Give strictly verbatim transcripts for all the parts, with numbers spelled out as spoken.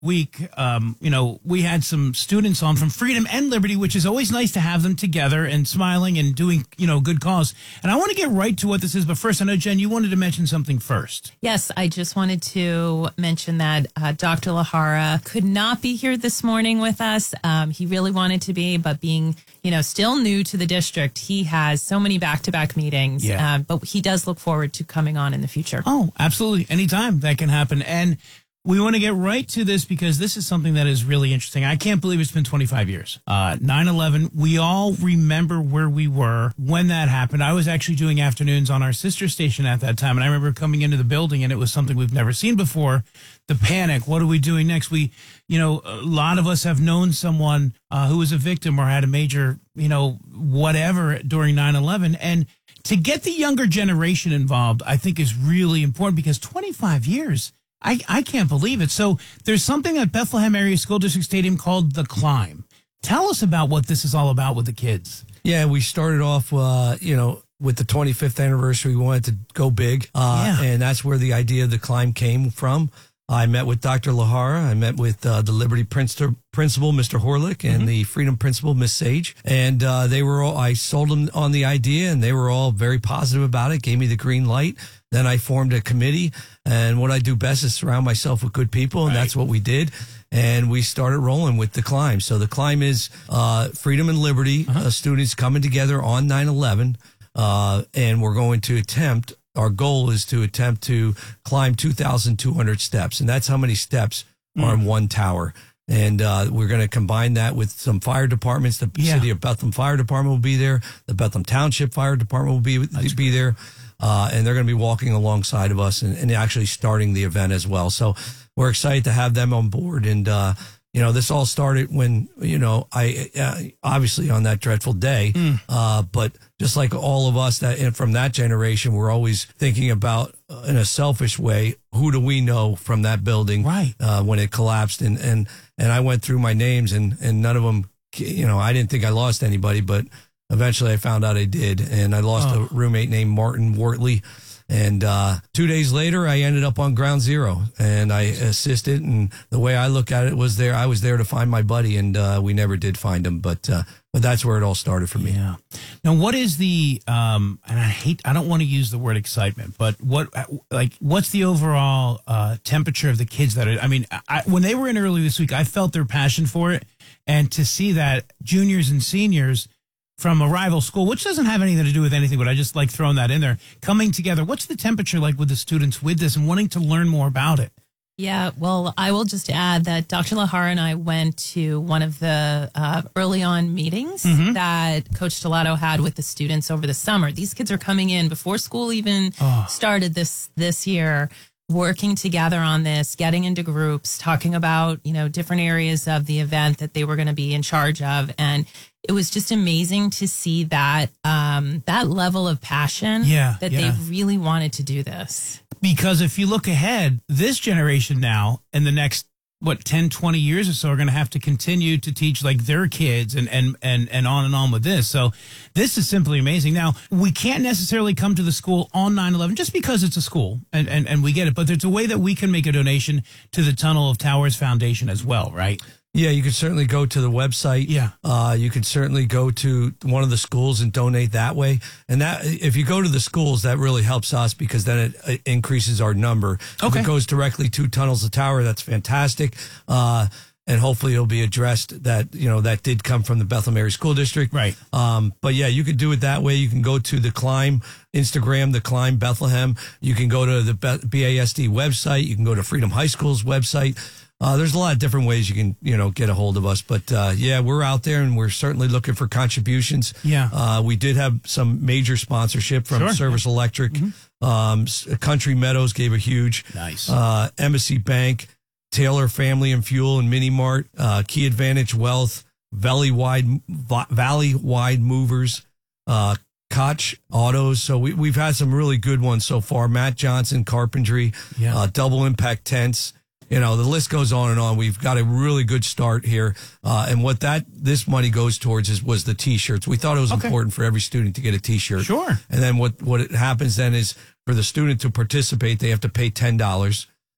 week, um, you know, we had some students on from Freedom and Liberty, which is always nice to have them together and smiling and doing, you know, good cause. And I want to get right to what this is. But first, I know, Jen, you wanted to mention something first. Yes, I just wanted to mention that uh, Doctor Lahara could not be here this morning with us. Um, he really wanted to be, but being, you know, still new to the district, he has so many back-to-back meetings. Yeah. Uh, but he does look forward to coming on in the future. Oh, absolutely. Anytime that can happen. And we want to get right to this because this is something that is really interesting. I can't believe it's been twenty-five years. Uh, nine eleven, we all remember where we were when that happened. I was actually doing afternoons on our sister station at that time, and I remember coming into the building, and it was something we've never seen before. The panic, what are we doing next? We, you know, a lot of us have known someone uh, who was a victim or had a major, you know, whatever during nine eleven, and to get the younger generation involved, I think is really important because twenty-five years, I, I can't believe it. So there's something at Bethlehem Area School District Stadium called The Climb. Tell us about what this is all about with the kids. Yeah, we started off, uh, you know, with the twenty-fifth anniversary. We wanted to go big, uh, Yeah. and that's where the idea of The Climb came from. I met with Doctor Lahara. I met with uh, the Liberty Prince- principal, Mister Horlick, and mm-hmm. the Freedom principal, Miss Sage. And uh, they were all, I sold them on the idea, and they were all very positive about it, gave me the green light. Then I formed a committee, and what I do best is surround myself with good people, and right. that's what we did. And we started rolling with The Climb. So The Climb is uh, Freedom and Liberty uh-huh. uh, students coming together on nine eleven, uh, and we're going to attempt, our goal is to attempt to climb two thousand two hundred steps, and that's how many steps mm. are in one tower. And uh, we're going to combine that with some fire departments. The yeah. City of Bethlehem Fire Department will be there. The Bethlehem Township Fire Department will be, that's be there. Uh, and they're going to be walking alongside of us and, and actually starting the event as well. So we're excited to have them on board. And, uh, you know, this all started when, you know, I uh, obviously on that dreadful day, mm. uh, but just like all of us that and from that generation, we're always thinking about uh, in a selfish way, who do we know from that building right. uh, when it collapsed? And, and, and I went through my names and, and none of them, you know, I didn't think I lost anybody, but eventually I found out I did. And I lost oh. a roommate named Martin Wortley. And uh, two days later, I ended up on ground zero, and I assisted. And the way I look at it was there, I was there to find my buddy, and uh, we never did find him. But uh, but that's where it all started for me. Yeah. Now, what is the? Um, and I hate, I don't want to use the word excitement, but what, like, what's the overall uh, temperature of the kids that are? I mean, I, when they were in early this week, I felt their passion for it, and to see that juniors and seniors from a rival school, which doesn't have anything to do with anything, but I just like throwing that in there, coming together. What's the temperature like with the students with this and wanting to learn more about it? Yeah, well, I will just add that Doctor Lahara and I went to one of the uh, early on meetings mm-hmm. that Coach Stellato had with the students over the summer. These kids are coming in before school even oh. started this this year, working together on this, getting into groups, talking about, you know, different areas of the event that they were going to be in charge of. And it was just amazing to see that um, that level of passion yeah, that yeah. they really wanted to do this. Because if you look ahead, this generation now in the next, what, ten, twenty years or so are going to have to continue to teach like their kids and, and, and, and on and on with this. So this is simply amazing. Now, we can't necessarily come to the school on nine eleven just because it's a school and, and, and we get it. But there's a way that we can make a donation to the Tunnel of Towers Foundation as well, right? Yeah, you can certainly go to the website. Yeah. Uh, you can certainly go to one of the schools and donate that way. And that, if you go to the schools, that really helps us because then it, it increases our number. Okay. If it goes directly to Tunnels of Tower, that's fantastic. Uh, and hopefully it'll be addressed that, you know, that did come from the Bethlehem Area School District. Right. Um, but yeah, you could do it that way. You can go to the Climb Instagram, the Climb Bethlehem. You can go to the B A S D website. You can go to Freedom High School's website. Uh, there's a lot of different ways you can, you know, get a hold of us. But, uh, yeah, we're out there and we're certainly looking for contributions. Yeah. Uh, we did have some major sponsorship from Sure. Service Electric. Mm-hmm. Um, Country Meadows gave a huge. Nice. Uh, Embassy Bank, Taylor Family and Fuel and Mini Mart, uh, Key Advantage Wealth, Valley Wide, Valley Wide Movers, uh, Koch Autos. So we, we've had some really good ones so far. Matt Johnson Carpentry, yeah. uh, Double Impact Tents. You know, the list goes on and on. We've got a really good start here. Uh, and what that, this money goes towards is, was the t-shirts. We thought it was okay. important for every student to get a t-shirt. Sure. And then what, what it happens then is for the student to participate, they have to pay ten dollars.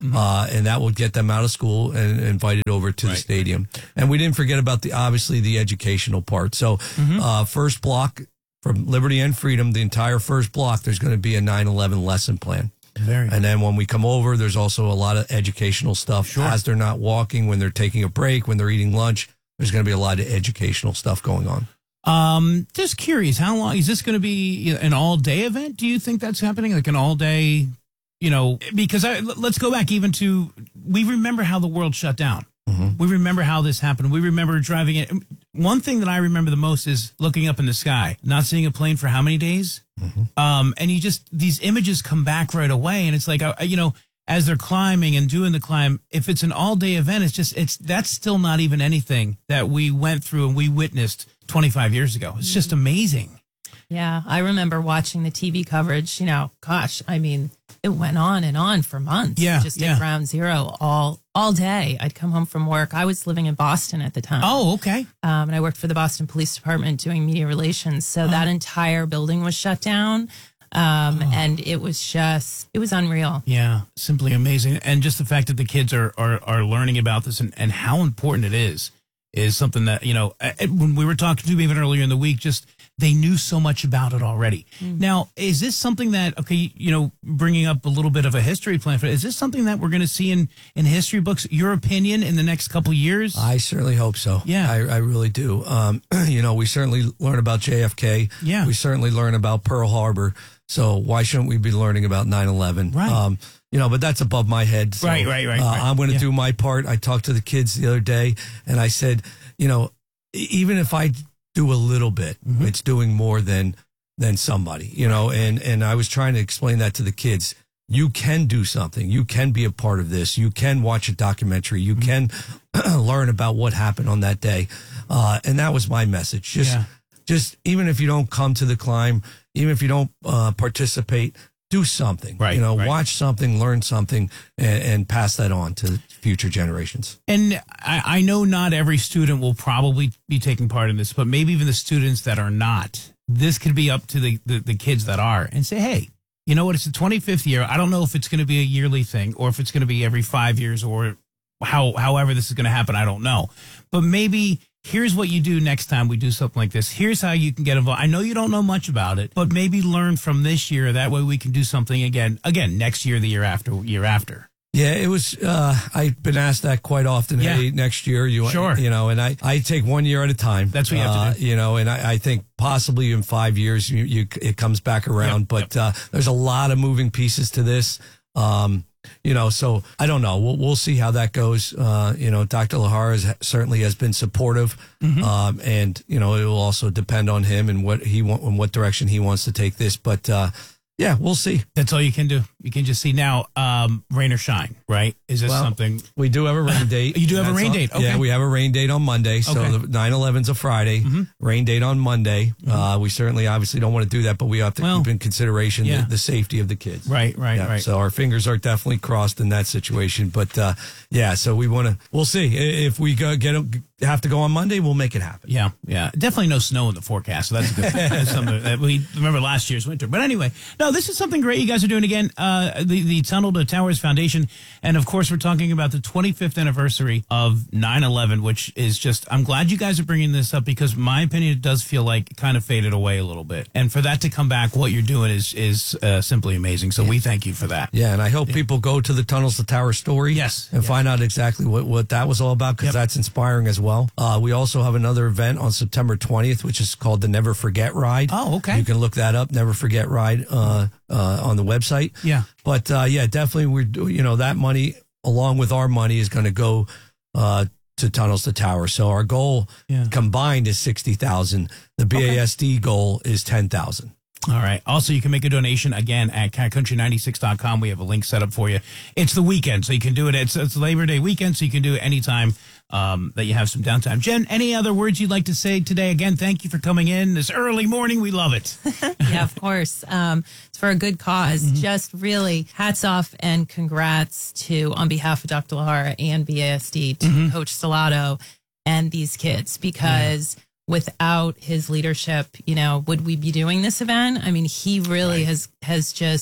mm-hmm. uh, and that will get them out of school and invited over to right. the stadium. And we didn't forget about the obviously the educational part. So mm-hmm. uh, first block from Liberty and Freedom, the entire first block, there's going to be a nine eleven lesson plan. Very and then when we come over, there's also a lot of educational stuff sure. as they're not walking, when they're taking a break, when they're eating lunch. There's going to be a lot of educational stuff going on. Um, just curious, how long is this going to be an all day event? Do you think that's happening? Like an all day, you know, because I, let's go back even to, we remember how the world shut down. Mm-hmm. We remember how this happened. We remember driving it. One thing that I remember the most is looking up in the sky, not seeing a plane for how many days? Mm-hmm. Um, and you just, these images come back right away. And it's like, uh, you know, as they're climbing and doing the climb, if it's an all day event, it's just, it's, that's still not even anything that we went through and we witnessed twenty-five years ago. It's just amazing. Yeah. I remember watching the T V coverage, you know, gosh, I mean, it went on and on for months. Yeah. Just yeah. at Ground Zero all, all day. I'd come home from work. I was living in Boston at the time. Oh, okay. Um, and I worked for the Boston Police Department doing media relations. So oh. that entire building was shut down. Um, oh. And it was just, it was unreal. Yeah, simply amazing. And just the fact that the kids are, are, are learning about this and, and how important it is, is something that, you know, when we were talking to them even earlier in the week, just they knew so much about it already. Mm. Now, is this something that, okay, you know, bringing up a little bit of a history plan for, is this something that we're going to see in, in history books, your opinion, in the next couple of years? I certainly hope so. Yeah. I, I really do. Um, you know, we certainly learn about J F K. Yeah. We certainly learn about Pearl Harbor. So why shouldn't we be learning about nine eleven? Right. Um, you know, but that's above my head. So, right, right, right, uh, right. I'm going to yeah. do my part. I talked to the kids the other day and I said, you know, even if I do a little bit, mm-hmm. it's doing more than than somebody, you know, and, and I was trying to explain that to the kids. You can do something. You can be a part of this. You can watch a documentary. You mm-hmm. can learn about what happened on that day. Uh, and that was my message. Just, yeah. just even if you don't come to the climb, even if you don't uh, participate, do something, right, you know, right. watch something, learn something, and, and pass that on to future generations. And I, I know not every student will probably be taking part in this, but maybe even the students that are not, this could be up to the, the, the kids that are and say, hey, you know what, it's the twenty-fifth year. I don't know if it's going to be a yearly thing or if it's going to be every five years or how, however this is going to happen. I don't know. But maybe here's what you do next time we do something like this. Here's how you can get involved. I know you don't know much about it, but maybe learn from this year. That way we can do something again, again, next year, the year after, year after. Yeah, it was, uh, I've been asked that quite often. Yeah. Hey, next year, you, sure. you know, and I, I take one year at a time. That's what you have to uh, do. You know, and I, I think possibly in five years, you, you it comes back around, yep, but, yep. uh, there's a lot of moving pieces to this. Um, You know, so I don't know. We'll we'll see how that goes. Uh, you know, Doctor Lahar has, certainly has been supportive, mm-hmm. um, and you know, it will also depend on him and what he want, in what direction he wants to take this. But uh, yeah, we'll see. That's all you can do. You can just see now, um, rain or shine, right? Is this well, something? We do have a rain date. You do have a rain on, date. Okay. Yeah, we have a rain date on Monday. So okay. the nine eleven's a Friday. Mm-hmm. Rain date on Monday. Mm-hmm. Uh, we certainly, obviously, don't want to do that, but we have to well, keep in consideration yeah. the, the safety of the kids. Right, right, yeah, right. So our fingers are definitely crossed in that situation. But uh, yeah, so we want to. We'll see if we go get have to go on Monday. We'll make it happen. Yeah, yeah. Definitely no snow in the forecast. So that's a good thing. That's something that we remember last year's winter. But anyway, no, this is something great you guys are doing again. Uh, the the Tunnel to Towers Foundation, and of course we're talking about the twenty-fifth anniversary of nine eleven, which is just. I'm glad you guys are bringing this up because my opinion it does feel like it kind of faded away a little bit, and for that to come back, what you're doing is is uh, simply amazing. So yeah. we thank you for that. Yeah, and I hope yeah. people go to the Tunnels to Towers story. Yes, and yes. find out exactly what what that was all about because yep. that's inspiring as well. Uh, we also have another event on September twentieth, which is called the Never Forget Ride. Oh, okay. You can look that up, Never Forget Ride, uh, uh, on the website. Yeah. But, uh, yeah, definitely we're, you know, that money along with our money is going to go, uh, to Tunnels to Towers. So our goal yeah. combined is sixty thousand. The B A S D okay. goal is ten thousand. All right. Also, you can make a donation again at cat country ninety-six dot com. We have a link set up for you. It's the weekend, so you can do it. It's, it's Labor Day weekend, so you can do it anytime um, that you have some downtime. Jen, any other words you'd like to say today? Again, thank you for coming in this early morning. We love it. Yeah, of course. Um, it's for a good cause. Mm-hmm. Just really hats off and congrats to, on behalf of Doctor Lahar and B A S D, to mm-hmm. Coach Stellato and these kids, because yeah. without his leadership, you know, would we be doing this event? I mean, he really right. has has just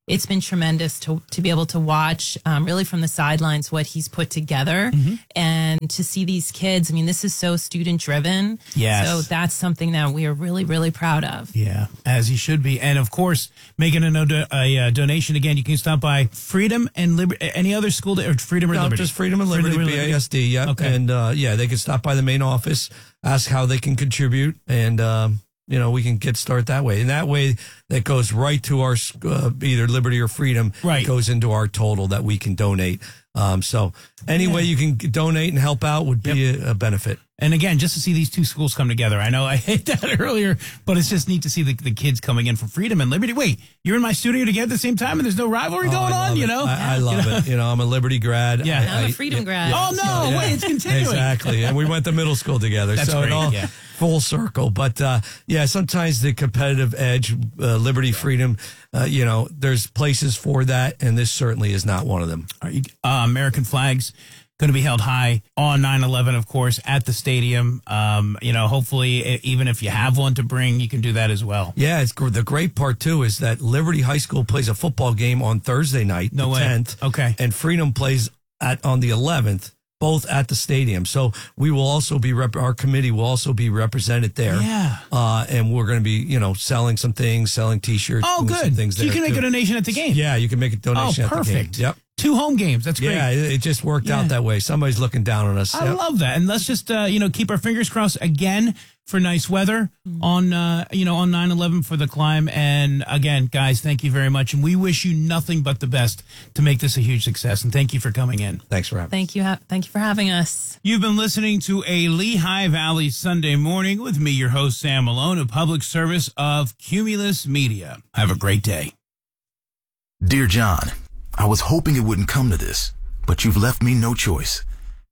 it's been tremendous to to be able to watch um, really from the sidelines what he's put together mm-hmm. and to see these kids. I mean, this is so student driven. Yes. So that's something that we are really, really proud of. Yeah, as he should be. And of course, making a, no- a uh, donation again, you can stop by Freedom and Liberty. Any other school day, or Freedom or no, Liberty? Just Freedom and Liberty, Freedom B A S D. Yeah. Okay. And uh, yeah, they can stop by the main office, ask how they can contribute, and um, you know, we can get started that way. And that way, that goes right to our uh, either Liberty or Freedom. Right. Goes into our total that we can donate. Um, so any Yeah. way you can donate and help out would be Yep. a, a benefit. And again, just to see these two schools come together. I know I hit that earlier, but it's just neat to see the, the kids coming in from Freedom and Liberty. Wait, you're in my studio together at the same time and there's no rivalry Oh, going I love on, it. you know? I, I love You know? it. You know, I'm a Liberty grad. Yeah. I, I'm a I- Freedom yeah, grad. yeah. Oh, no, Yeah. wait, it's continuing. Exactly. And we went to middle school together. That's so great, it all yeah. full circle. But uh, yeah, sometimes the competitive edge, uh, Liberty, Freedom, uh, you know, there's places for that. And this certainly is not one of them. Are you, uh, American flags going to be held high on nine eleven, of course, at the stadium. Um, you know, hopefully, e- even if you have one to bring, you can do that as well. Yeah, it's gr- the great part too is that Liberty High School plays a football game on Thursday night, No the way. tenth. Okay. And Freedom plays at on the eleventh, both at the stadium. So we will also be rep- our committee will also be represented there. Yeah. Uh, and we're going to be, you know, selling some things, selling T-shirts. Oh, doing some good. things So you there, can make too. a donation at the game. Yeah, you can make a donation Oh, at the perfect. game. Yep. Two home games. That's great. Yeah, it, it just worked Yeah. out that way. Somebody's looking down on us. I Yep. love that. And let's just, uh, you know, keep our fingers crossed again for nice weather on, uh, you know, on nine eleven for the climb. And again, guys, thank you very much. And we wish you nothing but the best to make this a huge success. And thank you for coming in. Thanks for having me. Thank you. Ha- thank you for having us. You've been listening to a Lehigh Valley Sunday morning with me, your host, Sam Malone, a public service of Cumulus Media. Have a great day. Dear John, I was hoping it wouldn't come to this, but you've left me no choice.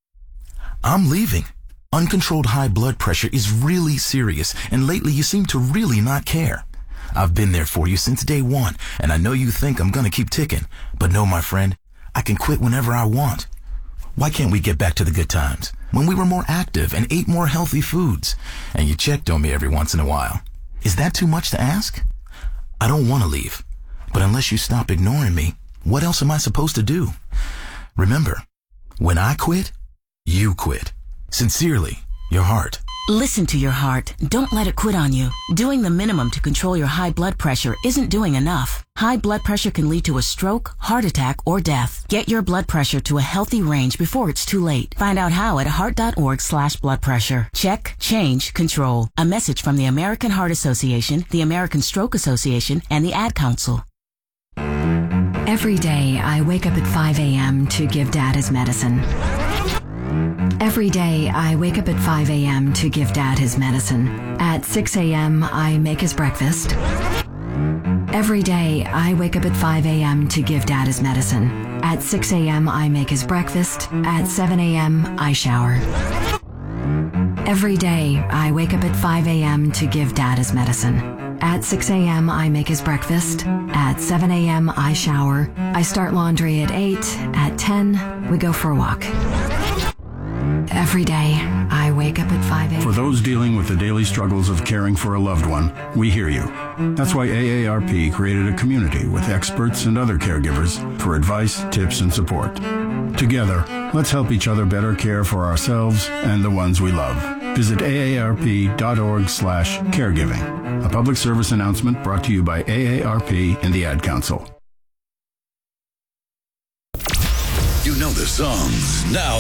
I'm leaving. Uncontrolled high blood pressure is really serious, and lately you seem to really not care. I've been there for you since day one, and I know you think I'm gonna keep ticking, but no, my friend, I can quit whenever I want. Why can't we get back to the good times, when we were more active and ate more healthy foods, and you checked on me every once in a while? Is that too much to ask? I don't want to leave, but unless you stop ignoring me, what else am I supposed to do? Remember, when I quit, you quit. Sincerely, your heart. Listen to your heart. Don't let it quit on you. Doing the minimum to control your high blood pressure isn't doing enough. High blood pressure can lead to a stroke, heart attack, or death. Get your blood pressure to a healthy range before it's too late. Find out how at heart.org slash blood pressure. Check, change, control. A message from the American Heart Association, the American Stroke Association, and the Ad Council. Every day, I wake up at five a.m. to give Dad his medicine. Every day, I wake up at five a.m. to give Dad his medicine. At six a.m., I make his breakfast. Every day, I wake up at five a.m. to give Dad his medicine. At six a.m., I make his breakfast. At seven a.m., I shower. Every day, I wake up at five a.m. to give Dad his medicine. At six a.m., I make his breakfast. At seven a.m., I shower. I start laundry at eight. At ten, we go for a walk. Every day, I wake up at five a.m. For those dealing with the daily struggles of caring for a loved one, we hear you. That's why A A R P created a community with experts and other caregivers for advice, tips, and support. Together, let's help each other better care for ourselves and the ones we love. Visit aarp.org slash caregiving. A public service announcement brought to you by A A R P and the Ad Council. You know the songs. Now